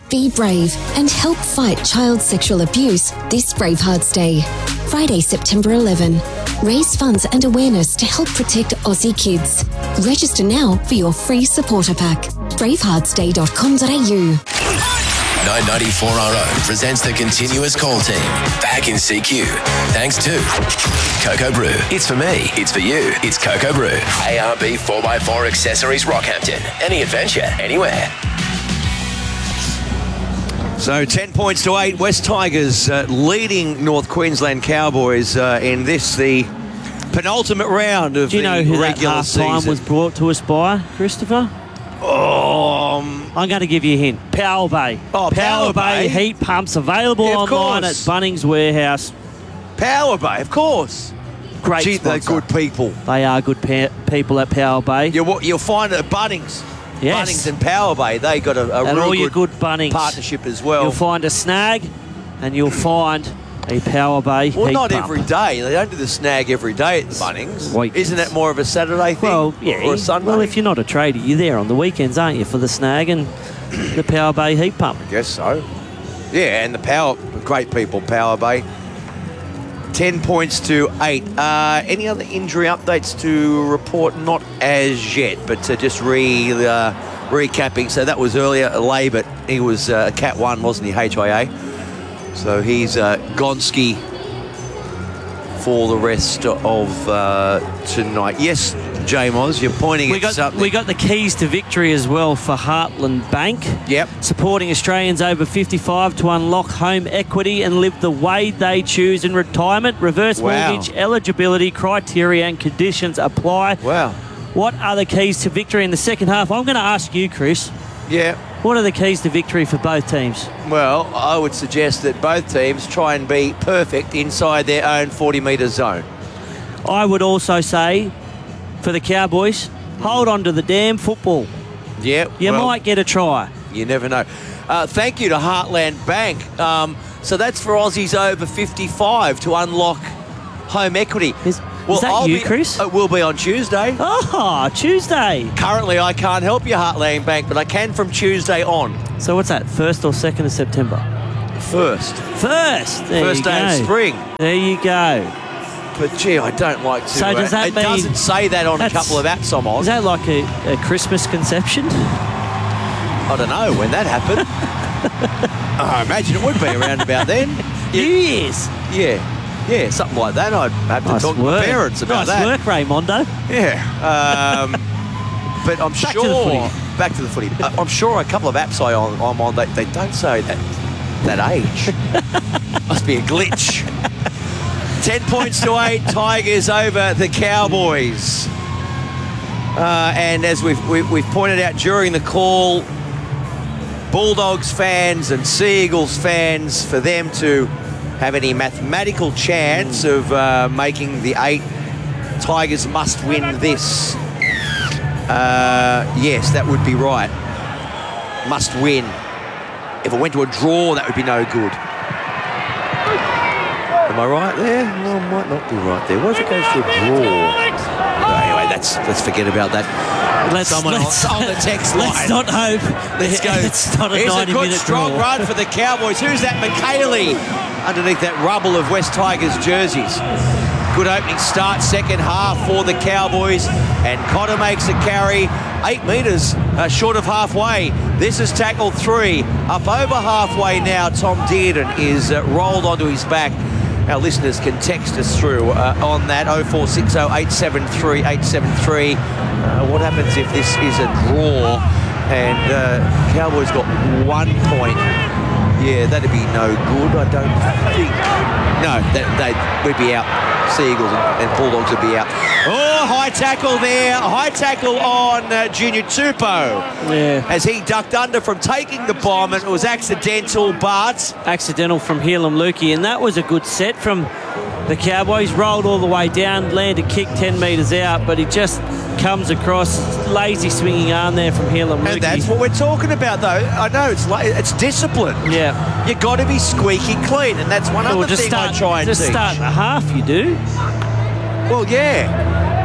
Be brave and help fight child sexual abuse this Bravehearts Day. Friday, September 11. Raise funds and awareness to help protect Aussie kids. Register now for your free supporter pack. braveheartsday.com.au. 994RO presents the continuous call team. Back in CQ. Thanks to Cocoa Brew. It's for me. It's for you. It's Cocoa Brew. ARB 4x4 Accessories Rockhampton. Any adventure, anywhere. So 10 points to 8. West Tigers leading North Queensland Cowboys in this, the penultimate round of the regular season. Do you know who that half-time was brought to us by, Christopher? I'm going to give you a hint. Power Bay. Oh, Power Bay heat pumps available online at Bunnings Warehouse. Power Bay, of course. Great Gee, they're sponsor. good people. They are good people at Power Bay. You'll find it at Bunnings. Yes. Bunnings and Power Bay, they got a and all real your good Bunnings partnership as well. You'll find a snag and you'll find a Power Bay Well, heat not pump. every day. They don't do the snag every day at the Bunnings. Weekends. Isn't that more of a Saturday thing? Well, yeah. Or a Sunday? Well, if you're not a trader, you're there on the weekends, aren't you, for the snag and the Power Bay heat pump? I guess so. Yeah, and great people, Power Bay. 10 points to 8. Any other injury updates to report? Not as yet, but just recapping. So that was earlier, Labour. He was Cat 1, wasn't he, HIA? So he's Gonski for the rest of tonight. Yes, J-Moz, you're pointing at something. We got the keys to victory as well for Heartland Bank. Yep. Supporting Australians over 55 to unlock home equity and live the way they choose in retirement. Reverse mortgage eligibility criteria and conditions apply. Wow. What are the keys to victory in the second half? I'm going to ask you, Chris. Yeah. What are the keys to victory for both teams? Well, I would suggest that both teams try and be perfect inside their own 40-metre zone. I would also say, for the Cowboys, hold on to the damn football. Yeah. You might get a try. You never know. Thank you to Heartland Bank. So that's for Aussies over 55 to unlock home equity. Is that you, Chris? It will be on Tuesday. Oh, Tuesday. Currently, I can't help you, Heartland Bank, but I can from Tuesday on. So what's that, 1st or 2nd of September? First. There First you day go. of spring. There you go. But, gee, I don't like to... So does that it mean... doesn't say that on a couple of apps I'm on. Is that like a Christmas conception? I don't know when that happened. I imagine it would be around about then. New Year's. Yeah, something like that. I'd have to talk to my parents about that. Nice work, Raymondo. Yeah. But I'm Back to the footy. Back to the footy. I'm sure a couple of apps I'm on, they don't say that age. Must be a glitch. 10 points to 8. Tigers over the Cowboys. And as we've pointed out during the call, Bulldogs fans and Sea Eagles fans, for them to have any mathematical chance of making the 8, Tigers must win this. Yes, that would be right. Must win. If it went to a draw, that would be no good. Am I right there? Well, I might not be right there. What if it goes to a draw? Anyway, let's forget about that. Someone on the text line. Let's not hope. Let's go. It's not a 90-minute Here's a good, strong run for the Cowboys. Who's that? McKaylee underneath that rubble of West Tigers jerseys. Good opening start, second half for the Cowboys. And Cotter makes a carry. 8 metres short of halfway. This is tackle 3. Up over halfway now. Tom Dearden is rolled onto his back. Our listeners can text us through on that 0460 873 873. What happens if this is a draw and Cowboys got 1 point? Yeah, that'd be no good, I don't think. No, we'd be out. Sea Eagles and Bulldogs would be out. Oh, high tackle there. High tackle on Junior Tupou. Yeah. As he ducked under from taking the bomb, and it was accidental, but... Accidental from Helam Lukey, and that was a good set from the Cowboys. Rolled all the way down, landed kick 10 metres out, but he just comes across. Lazy swinging arm there from Helam Lukey. And that's what we're talking about, though. I know, it's discipline. Yeah. You've got to be squeaky clean, and that's one other thing I try and teach. Just start the half, you do. Well, yeah.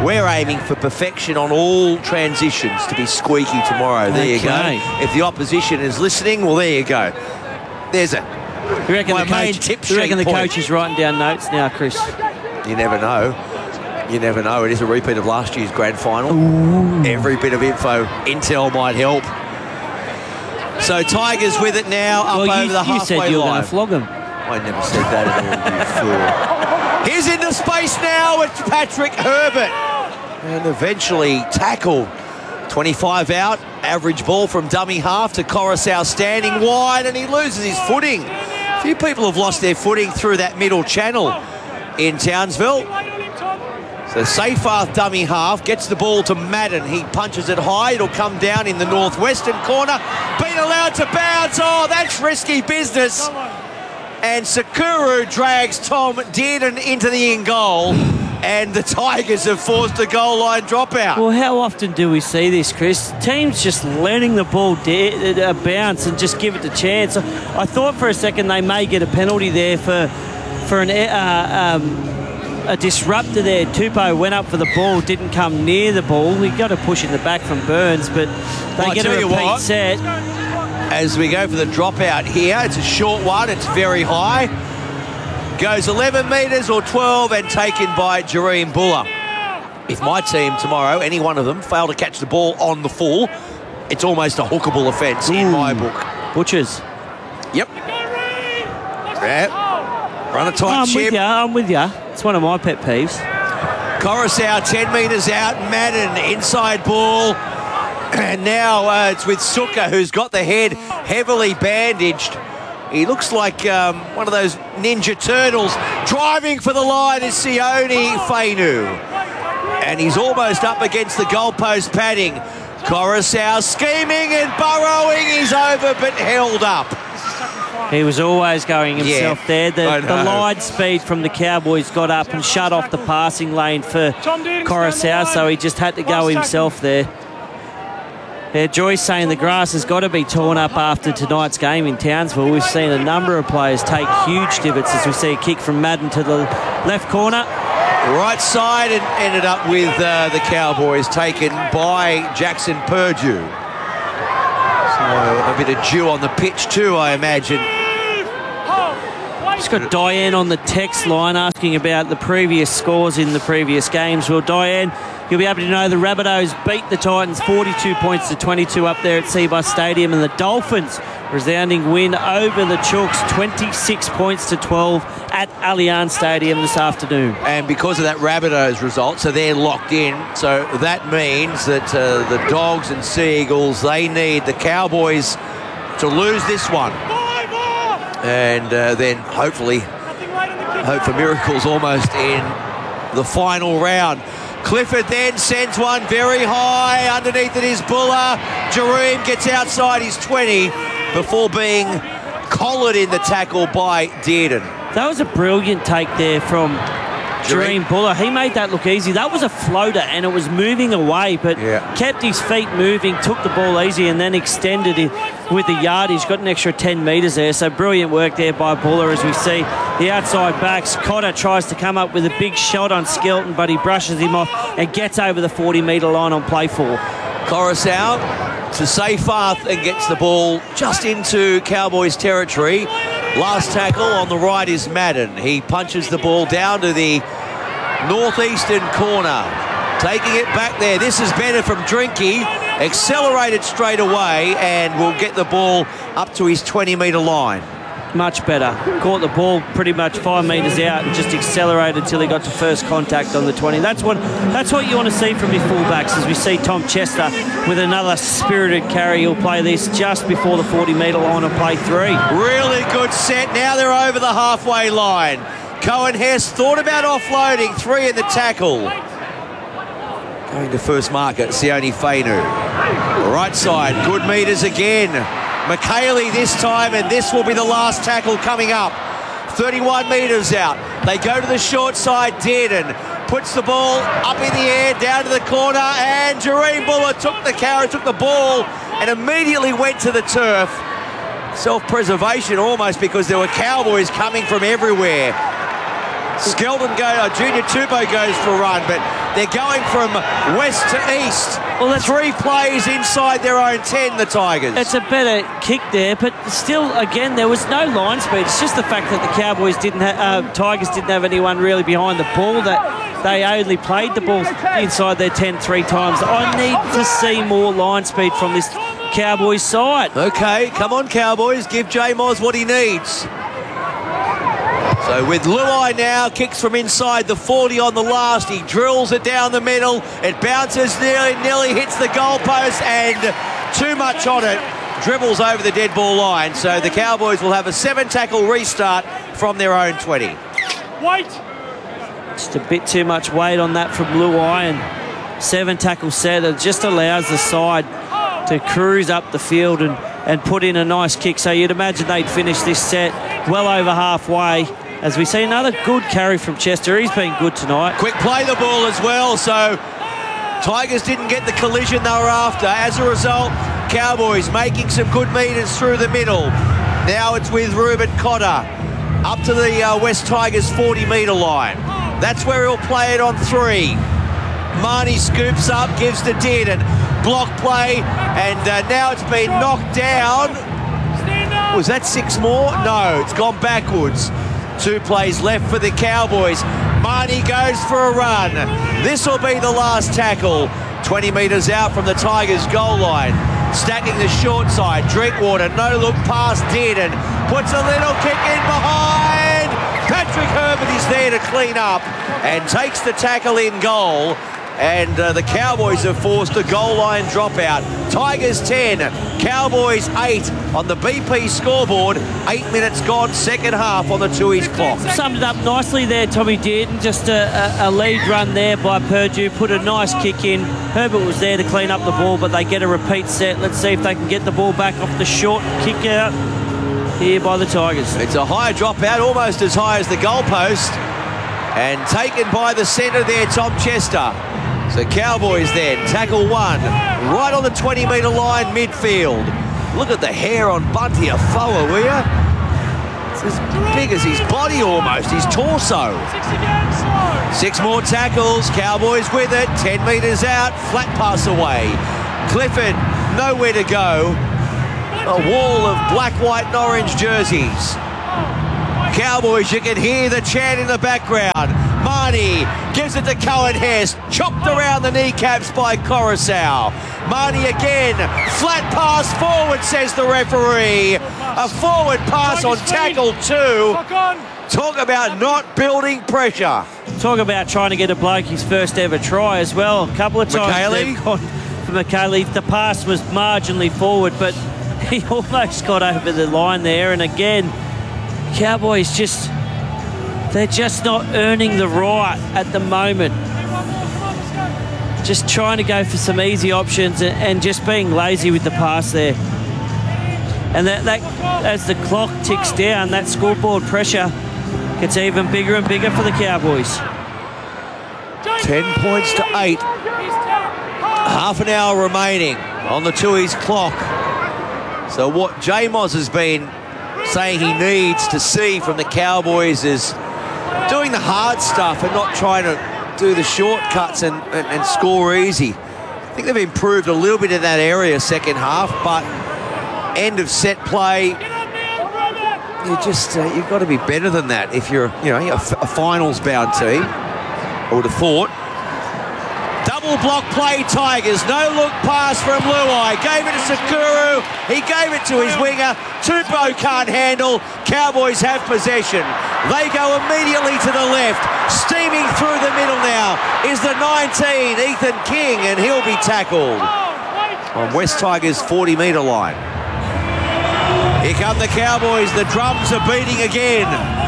We're aiming for perfection on all transitions to be squeaky tomorrow. There you go. If the opposition is listening, well, there you go. There's it. You reckon the coach is writing down notes now, Chris? You never know. You never know. It is a repeat of last year's grand final. Ooh. Every bit of intel might help. So Tigers with it now, up over the halfway line. You said you were going to flog him. I never said that at all, you fool. He's into space now. It's Patrick Herbert. And eventually tackled. 25 out. Average ball from dummy half to Coruscant standing wide, and he loses his footing. A few people have lost their footing through that middle channel in Townsville. So Seyfarth dummy half gets the ball to Madden. He punches it high. It'll come down in the northwestern corner. Been allowed to bounce. Oh, that's risky business. And Sakuru drags Tom Dearden into the in goal. And the Tigers have forced a goal line dropout. Well, how often do we see this, Chris? Teams just letting the ball bounce and just give it the chance. I thought for a second they may get a penalty there for a disruptor there. Tupou went up for the ball, didn't come near the ball. He got a push in the back from Burns, but they get a repeat set. As we go for the dropout here, it's a short one, it's very high. Goes 11 metres or 12 and taken by Jareem Buller. If my team tomorrow, any one of them, fail to catch the ball on the full, it's almost a hookable offence in my book. Butchers. Yep. Yeah. Run a tight ship. I'm with you. It's one of my pet peeves. Coruscant 10 metres out. Madden inside ball. And now it's with Suka, who's got the head heavily bandaged. He looks like one of those Ninja Turtles. Driving for the line is Sione Fainu. And he's almost up against the goalpost padding. Coruscant scheming and burrowing. He's over but held up. He was always going himself there. The line speed from the Cowboys got up and shut off the passing lane for Coruscant, so he just had to go himself there. Yeah, Joyce saying the grass has got to be torn up after tonight's game in Townsville. We've seen a number of players take huge divots as we see a kick from Madden to the left corner. Right side and ended up with the Cowboys taken by Jackson Purdue. So a bit of dew on the pitch too, I imagine. Just got Diane on the text line asking about the previous scores in the previous games. Well, Diane, you'll be able to know the Rabbitohs beat the Titans 42 points to 22 up there at Seabus Stadium, and the Dolphins resounding win over the Chooks 26 points to 12 at Allianz Stadium this afternoon. And because of that Rabbitohs result, so they're locked in. So that means that the Dogs and Sea-Eagles, they need the Cowboys to lose this one. And then hopefully hope for miracles almost in the final round. Clifford then sends one very high. Underneath it is Buller. Jareem gets outside his 20 before being collared in the tackle by Dearden. That was a brilliant take there from Jareem Buller. He made that look easy. That was a floater and it was moving away, but kept his feet moving, took the ball easy and then extended it with the yardage. Got an extra 10 metres there, so brilliant work there by Buller. As we see the outside backs, Cotter tries to come up with a big shot on Skelton, but he brushes him off and gets over the 40-metre line on play 4. Coruscant to Seyfarth and gets the ball just into Cowboys territory. Last tackle on the right is Madden. He punches the ball down to the northeastern corner. Taking it back there. This is better from Drinky. Accelerated straight away and will get the ball up to his 20-metre line. Much better. Caught the ball pretty much 5 metres out and just accelerated till he got to first contact on the 20. That's what you want to see from your fullbacks, as we see Tom Chester with another spirited carry. He'll play this just before the 40-metre line on play 3. Really good set. Now they're over the halfway line. Cohen Hess thought about offloading. 3 in the tackle. Going to first marker, Sione Fainu. Right side, good metres again. McKaylee this time, and this will be the last tackle coming up. 31 metres out. They go to the short side. Dearden puts the ball up in the air, down to the corner, and Jareem Buller took the ball and immediately went to the turf. Self-preservation almost, because there were Cowboys coming from everywhere. Skelton Junior Tupou goes for a run, but They're going from west to east. Well, that's 3 plays inside their own 10, the Tigers. It's a better kick there, but still, again, there was no line speed. It's just the fact that the Cowboys Tigers didn't have anyone really behind the ball, that they only played the ball inside their 10 3 times. I need to see more line speed from this Cowboys side. Okay, come on, Cowboys. Give J Moz what he needs. So with Luai now, kicks from inside the 40 on the last. He drills it down the middle. It bounces nearly hits the goalpost, and too much on it. Dribbles over the dead ball line. So the Cowboys will have a 7-tackle restart from their own 20. Wait. Just a bit too much weight on that from Luai, and 7-tackle set. It just allows the side to cruise up the field and put in a nice kick. So you'd imagine they'd finish this set well over halfway. As we see another good carry from Chester. He's been good tonight. Quick play the ball as well, so Tigers didn't get the collision they were after. As a result, Cowboys making some good metres through the middle. Now it's with Ruben Cotter up to the West Tigers 40-metre line. That's where he'll play it on 3. Marnie scoops up, gives to Dearden. Block play, and now it's been knocked down. Was that 6 more? No, it's gone backwards. 2 plays left for the Cowboys. Marnie goes for a run. This will be the last tackle. 20 metres out from the Tigers' goal line. Stacking the short side. Drinkwater, no look past Dearden. Puts a little kick in behind. Patrick Herbert is there to clean up and takes the tackle in goal. And the Cowboys have forced a goal line dropout. Tigers 10, Cowboys 8 on the BP scoreboard. 8 minutes gone, second half on the Tooheys clock. Summed it up nicely there, Tommy Dearden. Just a lead run there by Purdue. Put a nice kick in. Herbert was there to clean up the ball, but they get a repeat set. Let's see if they can get the ball back off the short kick out here by the Tigers. It's a high dropout, almost as high as the goalpost. And taken by the centre there, Tom Chester. So Cowboys then, tackle 1, right on the 20-metre line, midfield. Look at the hair on Bunty Afoa, will you? It's as big as his body almost, his torso. 6 more tackles, Cowboys with it, 10 metres out, flat pass away. Clifford, nowhere to go. A wall of black, white and orange jerseys. Cowboys, you can hear the chant in the background. Marnie gives it to Cohen Hess, chopped around the kneecaps by Coruscant. Marnie again, flat pass forward, says the referee. A forward pass on tackle 2. Talk about not building pressure. Talk about trying to get a bloke his first ever try as well. A couple of times they've gone for McKaylee. The pass was marginally forward, but he almost got over the line there. And again, Cowboys they're just not earning the right at the moment. Just trying to go for some easy options and just being lazy with the pass there. And that as the clock ticks down, that scoreboard pressure gets even bigger and bigger for the Cowboys. 10 points to 8. Half an hour remaining on the Tooheys clock. So what J Moz has been saying he needs to see from the Cowboys is doing the hard stuff and not trying to do the shortcuts and score easy. I think they've improved a little bit in that area second half, but end of set play, you've got to be better than that if you're a finals-bound team, I would have thought. Double block play, Tigers. No look pass from Luai. Gave it to Sakuru. He gave it to his winger. Tupou can't handle. Cowboys have possession. They go immediately to the left. Steaming through the middle now is the 19, Ethan King, and he'll be tackled on West Tigers' 40-metre line. Here come the Cowboys. The drums are beating again.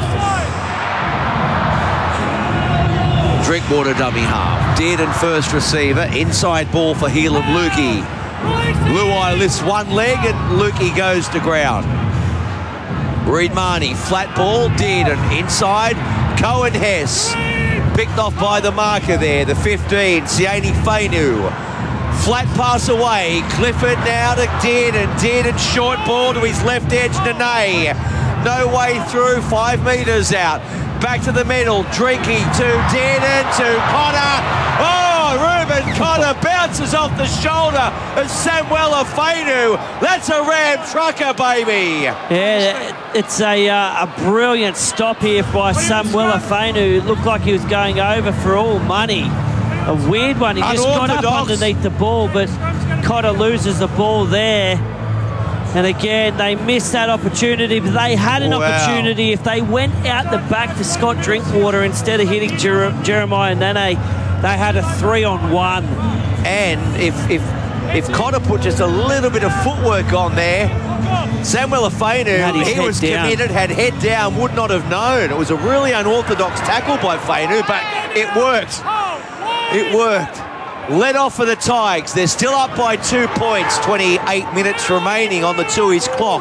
Drinkwater dummy half. Dearden first receiver. Inside ball for Helam Lukey. Luai lifts one leg and Lukey goes to ground. Reed Marnie, flat ball. Dearden inside. Cohen Hess. Picked off by the marker there. The 15, Sione Fainu. Flat pass away. Clifford now to Dearden. Dearden short ball to his left edge. Nene. No way through. 5 metres out. Back to the middle, Drinky to Dearden to Cotter. Oh, Reuben Cotter bounces off the shoulder of Samuel Afenu. That's a Ram trucker, baby. Yeah, it's a brilliant stop here by Samuel Afenu. It looked like he was going over for all money. A weird one. He just got up underneath the ball, but Cotter loses the ball there. And again, they missed that opportunity, but they had an opportunity. If they went out the back to Scott Drinkwater instead of hitting Jeremiah Nene, they had a 3-on-1. And if Cotter put just a little bit of footwork on there, Samuel Afenu, he was committed, had head down, would not have known. It was a really unorthodox tackle by Fainu, but it worked. It worked. Led off for the Tigers. They're still up by 2 points. 28 minutes remaining on the Tooheys clock.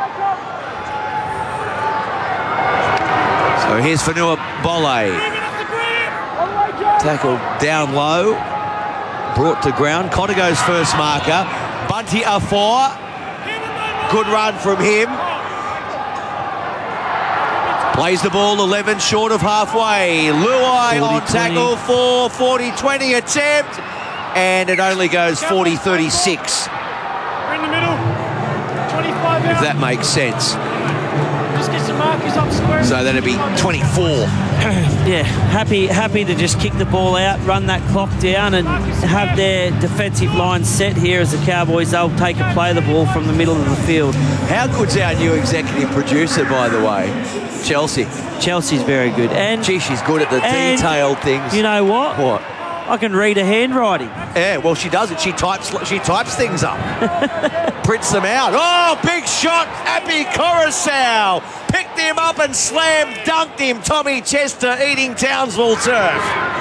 So here's Fanua Bolle. Tackle down low. Brought to ground. Cotter goes first marker. Bunty Afor. Good run from him. Plays the ball 11 short of halfway. Luai on tackle for 40-20 attempt. And it only goes 40-36. We're in the middle. 25 if that makes sense. Just get some markers up square. So that'd be 24. Yeah, happy to just kick the ball out, run that clock down and have their defensive line set here as the Cowboys. They'll take and play the ball from the middle of the field. How good's our new executive producer, by the way? Chelsea. Chelsea's very good. And gee, she's good at the detailed things. You know what? What? I can read her handwriting. Yeah, well, she does it. She types things up. Prints them out. Oh, big shot. Happy Coruscant. Picked him up and dunked him. Tommy Chester eating Townsville turf.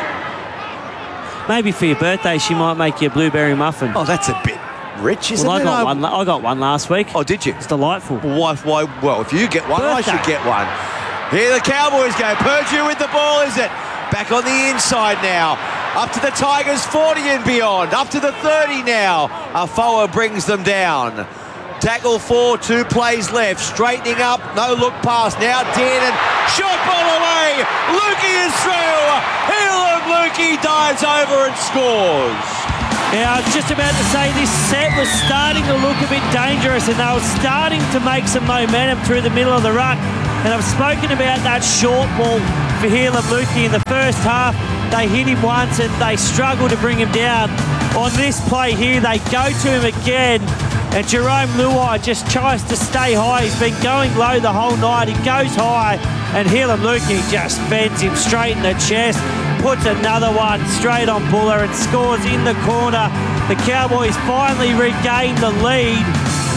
Maybe for your birthday, she might make you a blueberry muffin. Oh, that's a bit rich, isn't it? I got one last week. Oh, did you? It's delightful. Why? Well, if you get one, birthday. I should get one. Here the Cowboys go. Purdue with the ball, is it? Back on the inside now. Up to the Tigers 40 and beyond. Up to the 30 now. Afoa brings them down. Tackle 4, 2 plays left. Straightening up, no look pass. Now Dearden, short ball away. Lukey is through. Heelan Lukey dives over and scores. Yeah, I was just about to say this set was starting to look a bit dangerous and they were starting to make some momentum through the middle of the ruck. And I've spoken about that short ball for Heelan Lukey in the first half. They hit him once and they struggled to bring him down. On this play here, they go to him again. And Jerome Luai just tries to stay high. He's been going low the whole night. He goes high and Heelan Lukey just fends him straight in the chest. Puts another one straight on Buller and scores in the corner. The Cowboys finally regain the lead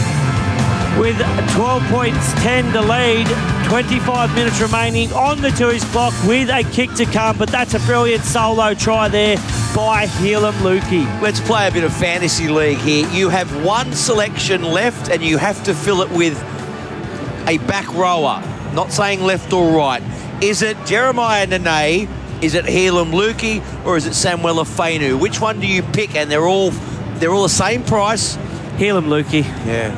with 12 points, 10 to lead. 25 minutes remaining on the Tooheys clock with a kick to come, but that's a brilliant solo try there by Heelan Lukey. Let's play a bit of fantasy league here. You have one selection left and you have to fill it with a back rower. Not saying left or right. Is it Jeremiah Nene? Is it Heelan Lukey? Or is it Samuel Afenu? Which one do you pick? And they're all the same price. Heelan Lukey. Yeah.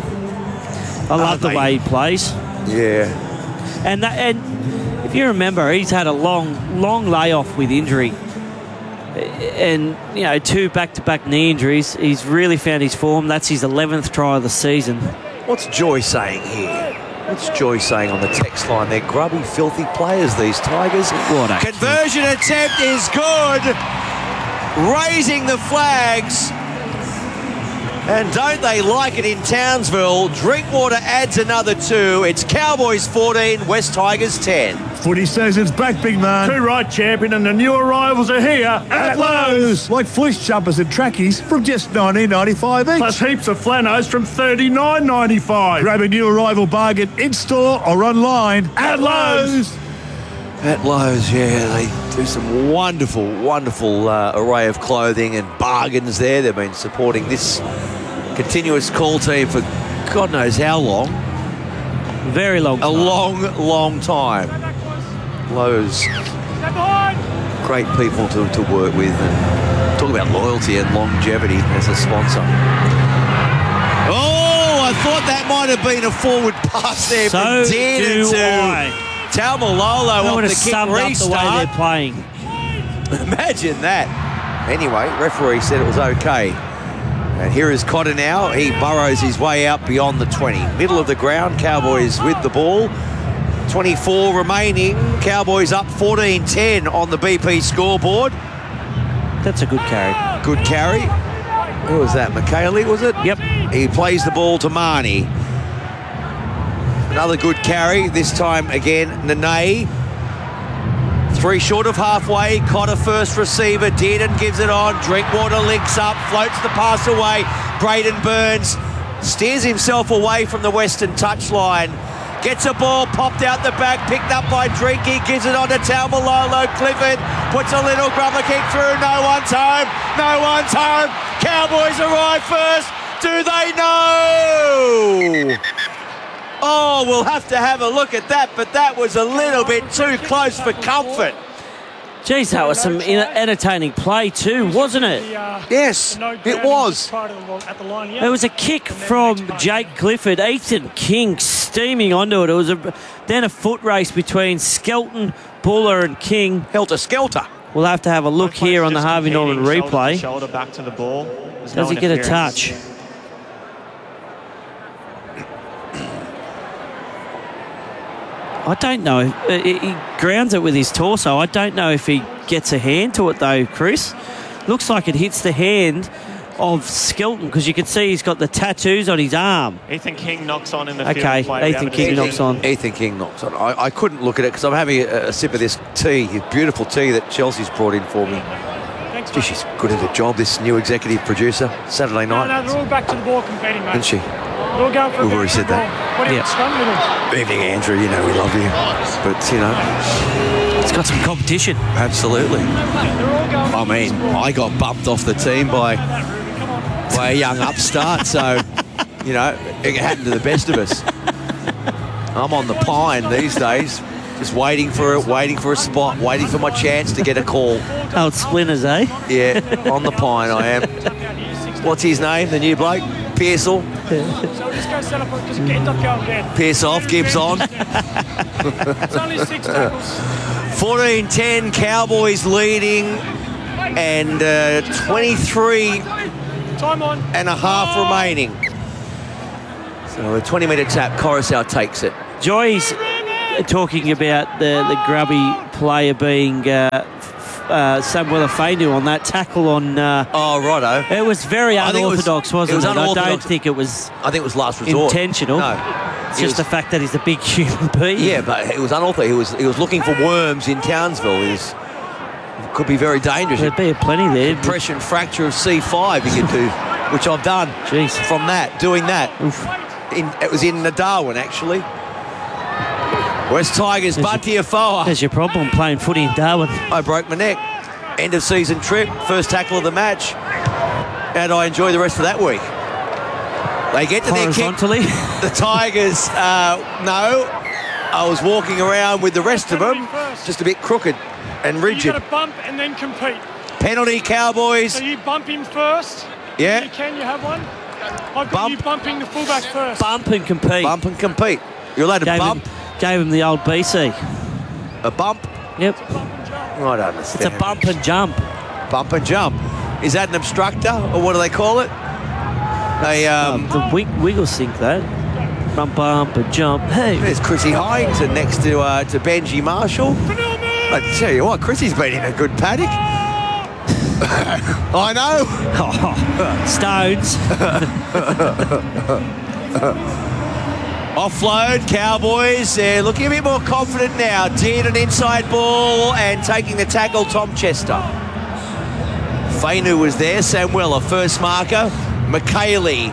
I love the way he plays. Yeah. And if you remember, he's had a long layoff with injury. And, 2 back-to-back knee injuries. He's really found his form. That's his 11th try of the season. What's Joy saying here? What's Joy saying on the text line? They're grubby, filthy players, these Tigers. Conversion attempt is good. Raising the flags. And don't they like it in Townsville? Drinkwater adds another 2. It's Cowboys 14, West Tigers 10. Footy season's back, big man. Two-right champion and the new arrivals are here at Lowe's. Like fleece jumpers and trackies from just $19.95 each. Plus heaps of flannels from $39.95. Grab a new arrival bargain in-store or online at Lowe's. At Lowe's, yeah, they do some wonderful array of clothing and bargains there. They've been supporting this continuous call team for God knows how long. Very long time. A long time. Lowe's, great people to work with. And talk about loyalty and longevity as a sponsor. Oh, I thought that might have been a forward pass there from Dearden to Taumalolo off the kick restart. The way they're playing. Imagine that. Anyway, referee said it was okay. And here is Cotter now. He burrows his way out beyond the 20. Middle of the ground, Cowboys with the ball. 24 remaining. Cowboys up 14-10 on the BP scoreboard. That's a good carry. Good carry. Who was that? McKaylee, was it? Yep. He plays the ball to Marnie. Another good carry. This time again, Nene. 3 short of halfway. Cotter first receiver. Dearden gives it on. Drinkwater links up. Floats the pass away. Braden Burns steers himself away from the Western touchline. Gets a ball popped out the back. Picked up by Drinky. Gives it on to Taumalolo. Clifford puts a little grubber kick through. No one's home. No one's home. Cowboys arrive first. Do they know? Oh, we'll have to have a look at that, but that was a little bit too close for comfort. Geez, that was some entertaining play too, wasn't it? Yes, it was. It was a kick from Jake Clifford. Ethan King steaming onto it. It was then a foot race between Skelton, Buller and King. Helter-skelter. We'll have to have a look here on the Harvey Norman replay. Shoulder back to the ball. Does he get a touch? I don't know. He grounds it with his torso. I don't know if he gets a hand to it though, Chris. Looks like it hits the hand of Skelton because you can see he's got the tattoos on his arm. Ethan King knocks on in the field. Okay, Ethan King knocks on. Ethan King knocks on. I couldn't look at it because I'm having a sip of this tea, beautiful tea that Chelsea's brought in for me. Gee, she's good at the job, this new executive producer. Saturday night. No, they're all back to the ball competing, mate. Isn't she? They're all going for We've already said that. Yeah. Evening, Andrew. You know we love you. But, you know. It's got some competition. Absolutely. I mean, I got bumped off the team by a young upstart, so, you know, it happened to the best of us. I'm on the pine these days, just waiting for a spot, waiting for my chance to get a call. Old splinters, eh? Yeah, on the pine I am. What's his name, the new bloke? Pearsall? Pierce off, Gibbs on. It's only 6 tackles. 14-10, Cowboys leading, and 23 Time on. and a half remaining. So a 20-metre tap, Coruscant takes it. Joy's talking about the grubby player being Samuel Afenu on that tackle on... Oh, righto. It was very unorthodox, wasn't it? I don't think it was... I think it was last resort. Intentional. No. It's just the fact that he's a big human being. Yeah, but it was unorthodox. He was looking for worms in Townsville. It could be very dangerous. There'd be plenty there. Compression fracture of C5 you could do, which I've done. Jeez. From doing that. Oof. It was in Darwin, actually. West Tigers, Bunty Afoa. There's your problem, playing footy in Darwin. I broke my neck. End of season trip, first tackle of the match. How do I enjoy the rest of that week? They get to their kick. The Tigers, no. I was walking around with the rest of them, just a bit crooked and rigid. You've got to bump and then compete. Penalty, Cowboys. So you bump him first. Yeah. You have one. I've got you bumping the fullback first. Bump and compete. Bump and compete. You're allowed to bump. Gave him the old BC. A bump? Yep. I don't understand. It's a bump and jump. Bump and jump. Is that an obstructor, or what do they call it? The wiggle sync, that. Bump and jump. Hey. There's Chrissy Hines next to Benji Marshall. I tell you what, Chrissy's been in a good paddock. I know. Stones. Offload, Cowboys. They're looking a bit more confident now. Did an inside ball and taking the tackle, Tom Chester. Fainu was there. Samuela, first marker. McKaylee.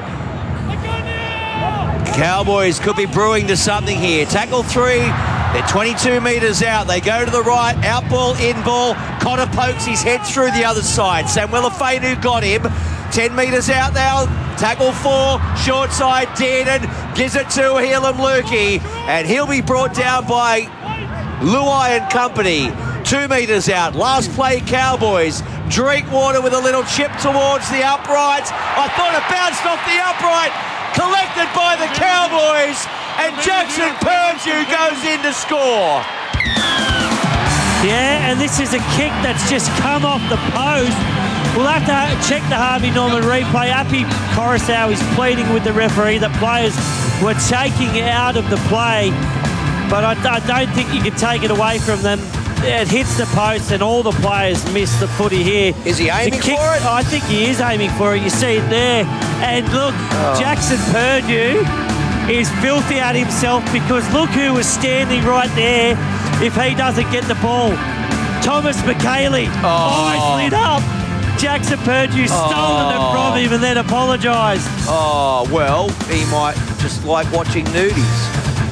Cowboys could be brewing to something here. Tackle 3. They're 22 metres out. They go to the right. Out ball, in ball. Cotter pokes his head through the other side. Samuela Fainu got him. 10 metres out now. Tackle 4. Short side, Dearden. Gives it to Helam Lukey. And he'll be brought down by Luai and company. 2 metres out. Last play, Cowboys. Drinkwater with a little chip towards the upright. I thought it bounced off the upright. Collected by the Cowboys. And Jackson Purdu goes in to score. Yeah, and this is a kick that's just come off the post. We'll have to check the Harvey Norman replay. Api Koroisau is pleading with the referee that players were taking it out of the play, but I don't think you can take it away from them. It hits the post and all the players miss the footy here. Is he aiming for it? I think he is aiming for it. You see it there. And look, Jackson Purdue is filthy at himself because look who was standing right there if he doesn't get the ball. Thomas McKaylee. Oh, he's lit up. Jackson Purdue stolen it from him and then apologised. Oh, well, he might just like watching nudies.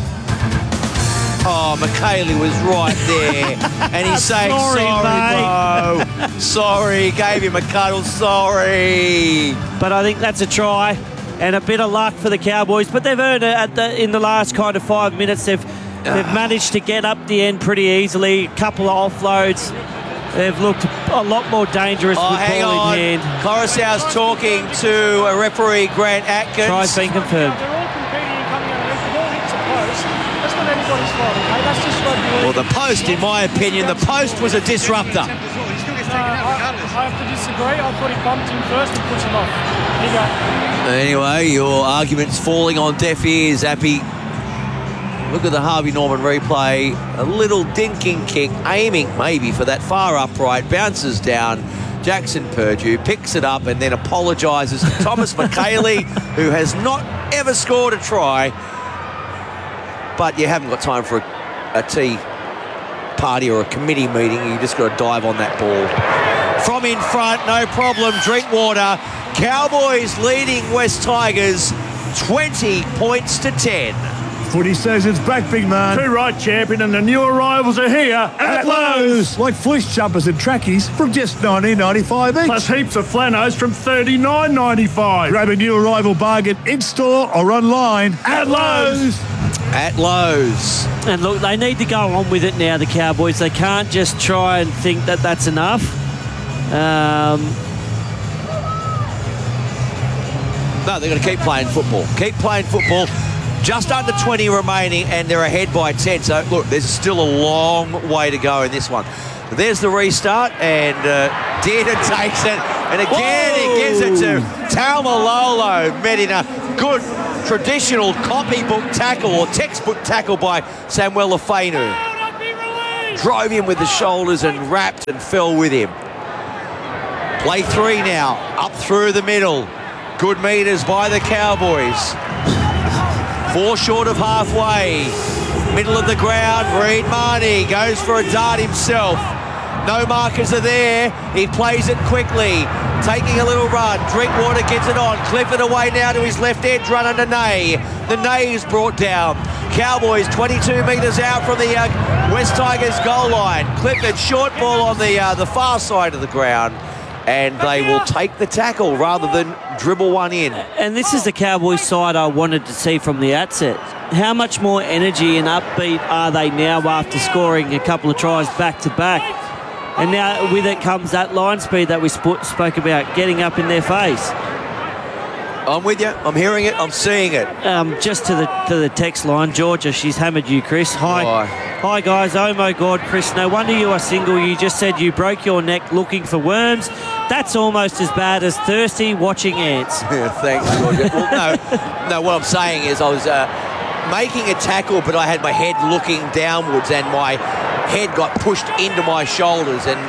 Oh, McKaylee was right there. And he's saying, sorry, bro. Sorry, gave him a cuddle, sorry. But I think that's a try and a bit of luck for the Cowboys. But they've earned it in the last kind of 5 minutes. They've managed to get up the end pretty easily. A couple of offloads. They've looked a lot more dangerous with ball in hand. Koroisau's talking to a referee, Grant Atkins. Try's been confirmed. They're all competing and coming out. If the ball hits a post, that's not anybody's fault, okay? That's just rugby league. Well, the post, in my opinion, the post was a disruptor. I have to disagree. I thought he bumped him first and pushed him off. Here you go. Anyway, your argument's falling on deaf ears, Api. Look at the Harvey Norman replay. A little dinking kick, aiming maybe for that far upright, bounces down. Jackson Purdue picks it up and then apologises to Thomas McKaylee, who has not ever scored a try. But you haven't got time for a tea party or a committee meeting. You just got to dive on that ball. From in front, no problem, Drinkwater. Cowboys leading West Tigers 20 points to 10. Footy says it's back, big man. Two right, champion, and the new arrivals are here at Lowe's. Like fleece jumpers and trackies from just $19.95 each. Plus heaps of flanos from $39.95. Grab a new arrival bargain in-store or online at Lowe's. At Lowe's. And look, they need to go on with it now, the Cowboys. They can't just try and think that that's enough. No, they're going to keep playing football. Keep playing football. Just under 20 remaining, and they're ahead by 10. So, look, there's still a long way to go in this one. There's the restart, and Dearden takes it. And again, he gives it to Taumalolo. Met in a good traditional copybook tackle or textbook tackle by Samuel Lafenu. Drove him with the shoulders and wrapped and fell with him. Play 3 now, up through the middle. Good meters by the Cowboys. 4 short of halfway. Middle of the ground, Reed Marnie goes for a dart himself. No markers are there. He plays it quickly, taking a little run. Drinkwater gets it on. Clifford away now to his left edge, run under Nay. The Nay is brought down. Cowboys 22 metres out from the West Tigers goal line. Clifford short ball on the far side of the ground. And they will take the tackle rather than dribble one in. And this is the Cowboys side I wanted to see from the outset. How much more energy and upbeat are they now after scoring a couple of tries back-to-back? And now with it comes that line speed that we spoke about, getting up in their face. I'm with you. I'm hearing it. I'm seeing it. Just to the text line, Georgia, she's hammered you, Chris. Hi, guys. Oh, my God, Chris, no wonder you are single. You just said you broke your neck looking for worms. That's almost as bad as thirsty watching ants. Yeah, thanks, Georgia. Well, no, what I'm saying is I was making a tackle, but I had my head looking downwards and my head got pushed into my shoulders and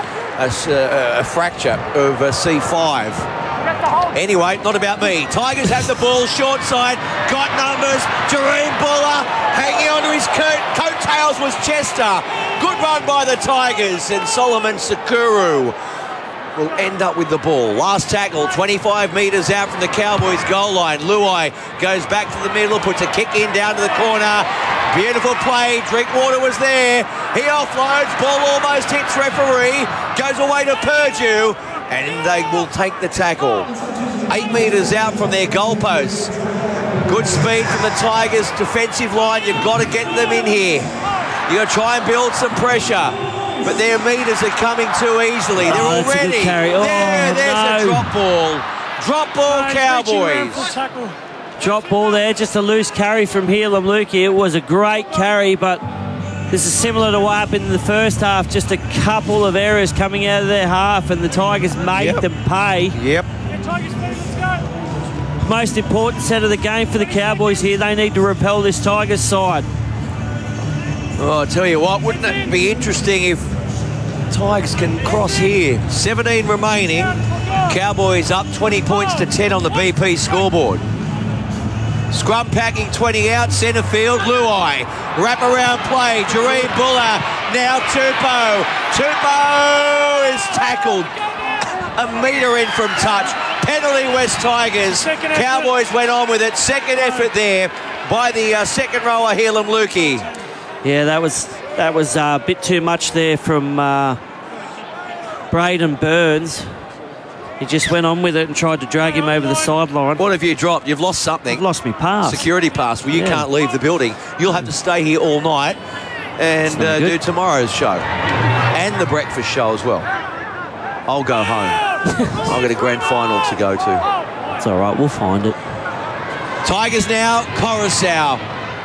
a fracture of C5. Anyway, not about me. Tigers have the ball, short side, got numbers. Jareem Buller hanging onto his coattails was Chester. Good run by the Tigers, and Solomon Sakuru will end up with the ball. Last tackle, 25 metres out from the Cowboys goal line. Luai goes back to the middle, puts a kick in down to the corner. Beautiful play. Drinkwater was there. He offloads. Ball almost hits referee. Goes away to Purdue. And they will take the tackle. 8 metres out from their goalposts. Good speed from the Tigers' defensive line. You've got to get them in here. You've got to try and build some pressure. But their metres are coming too easily. They're already there's a drop ball. Drop ball, Cowboys. Drop ball there, just a loose carry from Helam Lukey. It was a great carry, but This is similar to what happened in the first half. Just a couple of errors coming out of their half, and the Tigers made them pay. Yep. Most important set of the game for the Cowboys here. They need to repel this Tigers side. Oh, I'll tell you what, wouldn't it be interesting if Tigers can cross here? 17 remaining. Cowboys up 20 points to 10 on the BP scoreboard. Scrum packing 20 out, centre field, Luai. Wrap around play, Jareen Buller, now Tupou. Tupou is tackled a metre in from touch. Penalty West Tigers. Cowboys went on with it. Second effort there by the second rower, Helam Lukey. Yeah, that was a bit too much there from Braden Burns. He just went on with it and tried to drag him over the sideline. What have you dropped? You've lost something. I've lost my pass. Security pass. Well, you can't leave the building. You'll have to stay here all night and do tomorrow's show. And the breakfast show as well. I'll go home. I've got a grand final to go to. It's all right. We'll find it. Tigers now, Coruscant.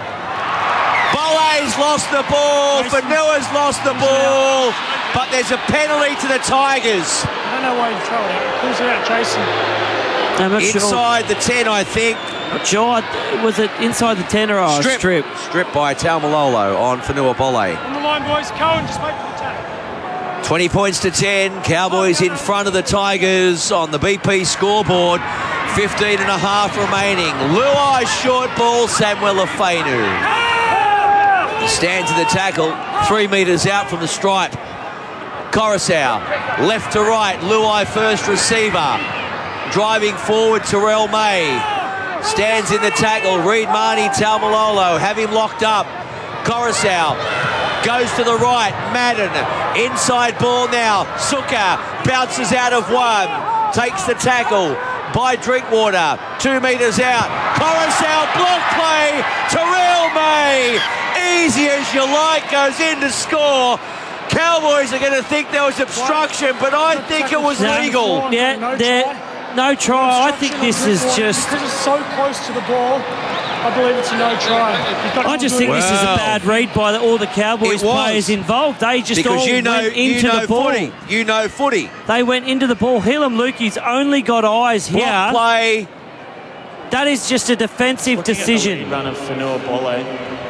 Bole's lost the ball. Fanua's lost the ball. But there's a penalty to the Tigers. I don't know why you throw it. Who's out chasing? I'm not inside the 10, I think. Sure. Was it inside the 10 or strip? Strip by Taumalolo on Fanua Bole. On the line, boys. Cohen, just wait for the tap. 20 points to 10. Cowboys in front of the Tigers on the BP scoreboard. 15 and a half remaining. Luai short ball, Samuel Afenu. Stands in the tackle, 3 metres out from the stripe. Coruscant, left to right, Luai first receiver. Driving forward, Terrell May. Stands in the tackle, Reid Marnie, Taumalolo, have him locked up. Coruscant goes to the right, Madden, inside ball now. Suka bounces out of one, takes the tackle by Drinkwater, 2 metres out. Coruscant, block play, Terrell May. Easy as you like, goes in to score. Cowboys are going to think there was obstruction, but I think it was legal. Yeah, no try. I think this is just... Because it's so close to the ball, I believe it's a no try. I just think this is a bad read by all the Cowboys players involved. They just all went into the ball. Footy. You know footy. They went into the ball. Helam Lukey's only got eyes here. Block play. That is just a defensive decision. Run of Fanua Bole.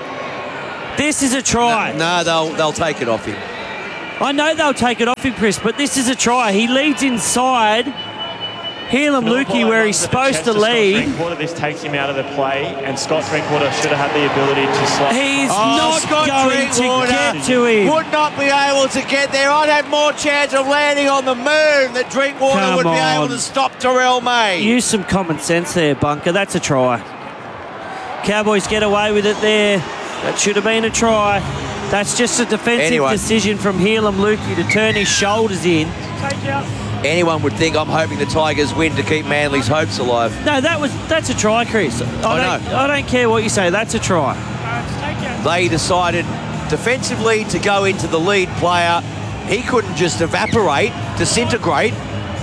This is a try. No, they'll take it off him. I know they'll take it off him, Chris, but this is a try. He leads inside. Helam Lukey, where he's supposed to lead. This takes him out of the play, and Scott Drinkwater should have had the ability to slide. He's not going to get to him. Would not be able to get there. I'd have more chance of landing on the moon that Drinkwater would be able to stop Terrell May. Use some common sense there, Bunker. That's a try. Cowboys get away with it there. That should have been a try. That's just a defensive decision from Helam Lukey to turn his shoulders in. Anyone would think I'm hoping the Tigers win to keep Manly's hopes alive. No, that's a try, Chris. I don't care what you say. That's a try. They decided defensively to go into the lead player. He couldn't just evaporate, disintegrate.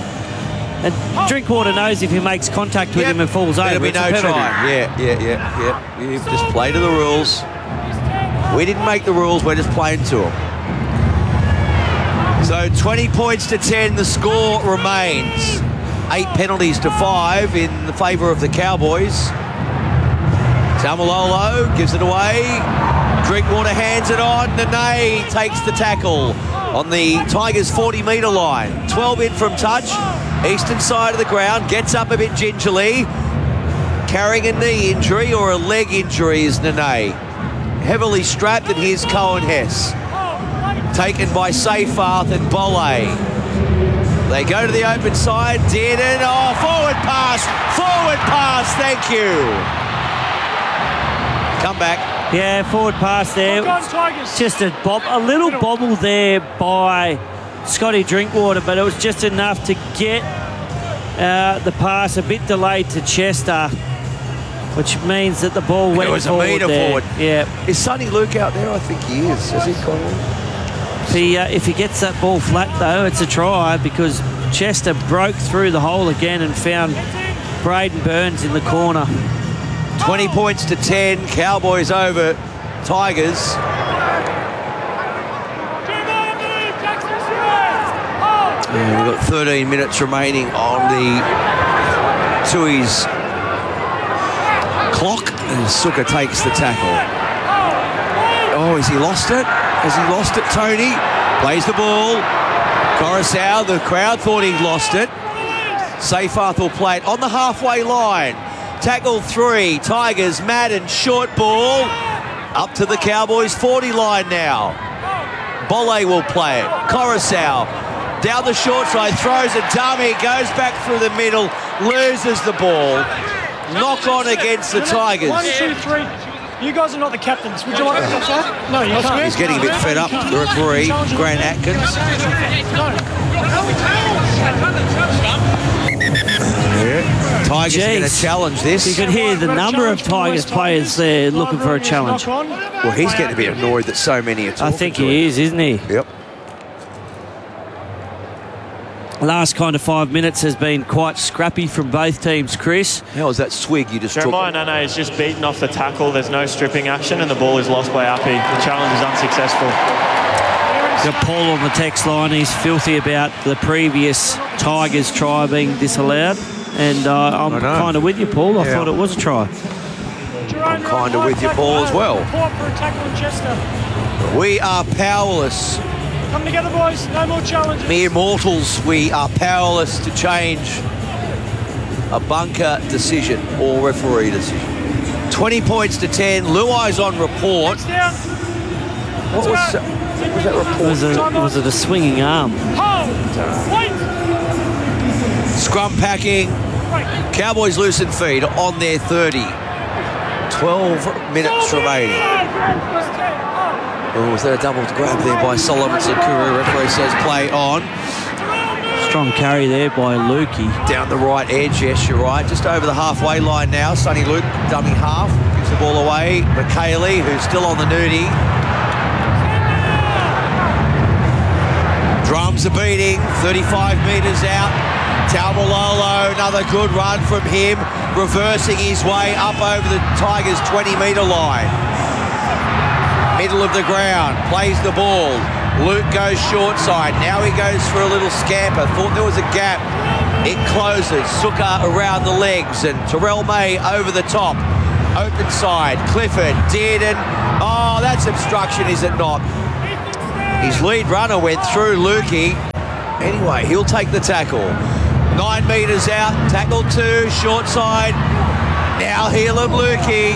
And Drinkwater knows if he makes contact with him and falls over, there'll be no try. Yeah. You just play to the rules. We didn't make the rules, we're just playing to them. So 20 points to 10, the score remains. 8 penalties to 5 in the favour of the Cowboys. Taumalolo gives it away. Drinkwater hands it on. Nene takes the tackle on the Tigers' 40-metre line. 12 in from touch. Eastern side of the ground. Gets up a bit gingerly. Carrying a knee injury or a leg injury is Nene. Heavily strapped, and here's Cohen Hess. Taken by Seyfarth and Bole. They go to the open side. Dearden. Oh, forward pass. Forward pass. Thank you. Come back. Yeah, forward pass there. Just a little bobble there by Scotty Drinkwater, but it was just enough to get the pass a bit delayed to Chester, which means that the ball went forward. It was a metre forward. Yeah. Is Sonny Luke out there? I think he is. Is he, Colin? If he gets that ball flat, though, it's a try because Chester broke through the hole again and found Braden Burns in the corner. 20 points to 10. Cowboys over Tigers. And we've got 13 minutes remaining on the Tui's clock, and Suka takes the tackle. Oh, has he lost it? Has he lost it, Tony? Plays the ball. Coruscant, the crowd thought he'd lost it. Seyfarth will play it on the halfway line. Tackle 3, Tigers, Madden, short ball. Up to the Cowboys 40 line now. Bolle will play it. Coruscant down the short side, throws a dummy, goes back through the middle, loses the ball. Knock on against the Tigers. 1, 2, 3. You guys are not the captains. Would you like to say? No, you can't. He's getting a bit fed up, the referee, Grant Atkins. Tigers are going to challenge this. You could hear the number of Tigers players there looking for a challenge. Well, he's getting a bit annoyed that so many are talking. I think he is, isn't he? Yep. Last kind of 5 minutes has been quite scrappy from both teams, Chris. How was that swig you just took? Jeremiah Nane is just beaten off the tackle. There's no stripping action and the ball is lost by Appy. The challenge is unsuccessful. Got Paul on the text line. He's filthy about the previous Tigers try being disallowed. And I'm kind of with you, Paul. I thought it was a try. I'm kind of with you, Paul, as well. We are powerless. Come together, boys. No more challenges. Mere mortals, we are powerless to change a bunker decision or referee decision. 20 points to 10. Luai's on report. What was that report? Was it a swinging arm? Scrum packing. Cowboys loosen feed on their 30. 12 minutes remaining. Oh, was that a double grab there by Solomon Sakura? Referee says play on. Strong carry there by Lukey. Down the right edge, yes, you're right. Just over the halfway line now. Sonny Luke, dummy half. Gives the ball away. McKaylee, who's still on the nudie. Drums are beating. 35 metres out. Taumalolo, another good run from him. Reversing his way up over the Tigers' 20-metre line. Middle of the ground, plays the ball. Luke goes short side. Now he goes for a little scamper. Thought there was a gap. It closes. Suka around the legs and Terrell May over the top. Open side. Clifford, Dearden. Oh, that's obstruction, is it not? His lead runner went through Lukey. Anyway, he'll take the tackle. 9 metres out. Tackle 2, short side. Now heel of Lukey.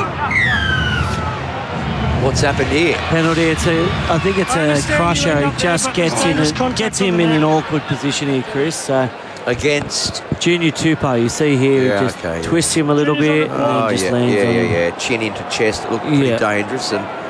What's happened here? Penalty. I think it's a crusher. He just gets him in an awkward position here, Chris. So against Junior Tupou, you see here, he just twists him a little bit and then just lands on him. Chin into chest. It looked pretty dangerous. And